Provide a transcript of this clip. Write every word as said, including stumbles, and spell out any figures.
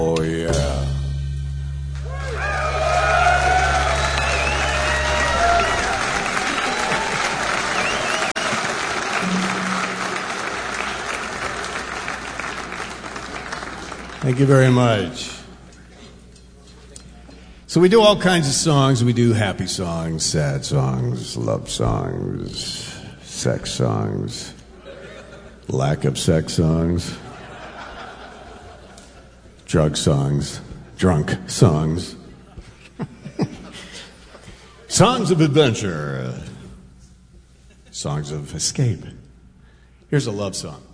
Oh, yeah. Thank you very much. So we do all kinds of songs. We do happy songs, sad songs, love songs, sex songs, lack of sex songs, drug songs, drunk songs, songs of adventure, songs of escape. Here's a love song.